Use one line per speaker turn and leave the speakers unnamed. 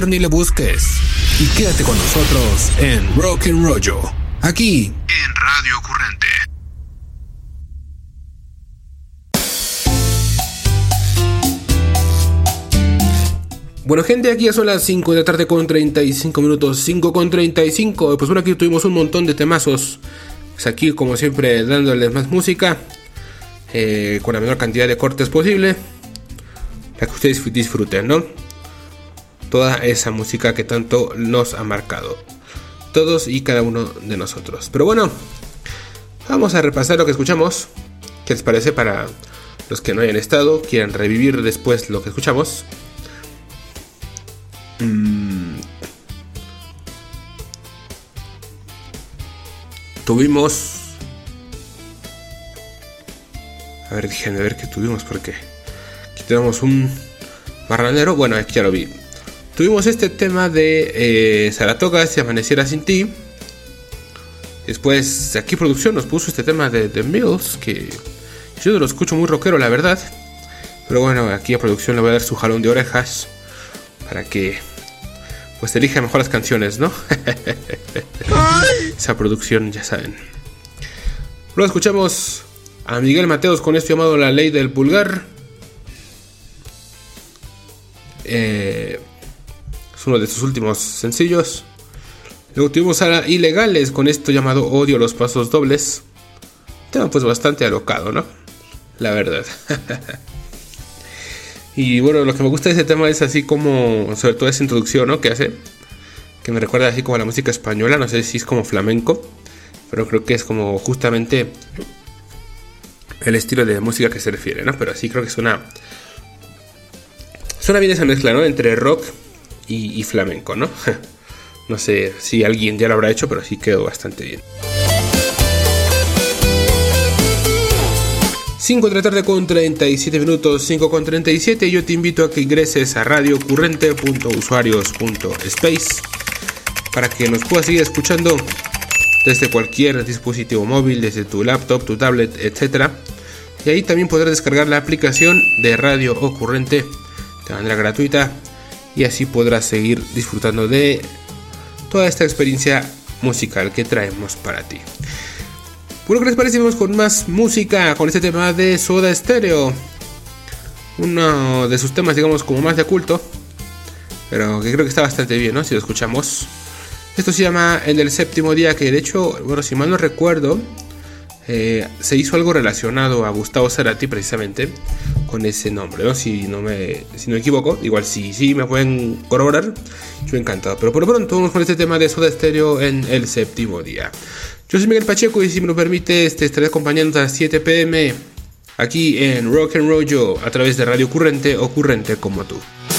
mejor ni le busques. Y quédate con nosotros en Rock and Rollo, aquí en Radio Ocurrente. Bueno, gente, aquí ya son las 5 de la tarde con 35 minutos, 5 con 35. Pues bueno, aquí tuvimos un montón de temazos. Pues aquí, como siempre, dándoles más música, con la menor cantidad de cortes posible, para que ustedes disfruten, ¿no? Toda esa música que tanto nos ha marcado, todos y cada uno de nosotros. Pero bueno, vamos a repasar lo que escuchamos. ¿Qué les parece para los que no hayan estado, quieran revivir después lo que escuchamos? Tuvimos... A ver, déjenme ver qué tuvimos, porque aquí tenemos un marranero. Bueno, aquí ya lo vi. Tuvimos este tema de Saratoga, Si Amaneciera Sin Ti. Después, aquí producción nos puso este tema de The Mills, que yo lo escucho muy rockero, la verdad. Pero bueno, aquí a producción le voy a dar su jalón de orejas para que pues elija mejor las canciones, ¿no? Esa producción, ya saben. Luego escuchamos a Miguel Mateos con esto llamado La Ley del Pulgar. Es uno de sus últimos sencillos. Luego tuvimos a Ilegales con esto llamado Odio los Pasos Dobles. Tema pues bastante alocado, ¿no? La verdad. Y bueno, lo que me gusta de ese tema es así como, sobre todo esa introducción, ¿no? Que hace, que me recuerda así como a la música española. No sé si es como flamenco, pero creo que es como justamente el estilo de música que se refiere, ¿no? Pero así creo que suena bien esa mezcla, ¿no? Entre rock y flamenco, ¿no? No sé si alguien ya lo habrá hecho, pero sí quedó bastante bien. 5 de la tarde con 37 minutos, 5 con 37. Yo te invito a que ingreses a radiocurrente.usuarios.space para que nos puedas seguir escuchando desde cualquier dispositivo móvil, desde tu laptop, tu tablet, etc. Y ahí también podrás descargar la aplicación de Radio Ocurrente de manera gratuita, y así podrás seguir disfrutando de toda esta experiencia musical que traemos para ti. Bueno, ¿qué les parece? Vamos con más música, con este tema de Soda Stereo. Uno de sus temas, digamos, como más de culto, pero que creo que está bastante bien, ¿no? Si lo escuchamos. Esto se llama En el Séptimo Día, que de hecho, bueno, si mal no recuerdo, se hizo algo relacionado a Gustavo Cerati precisamente con ese nombre, ¿no? Si no me equivoco, igual sí me pueden corroborar, yo encantado. Pero por lo pronto vamos con este tema de Soda Stereo, En el Séptimo Día. Yo soy Miguel Pacheco y si me lo permite te estaré acompañando a las 7 p.m. aquí en Rock and Rollo a través de Radio Ocurrente, ocurrente como tú.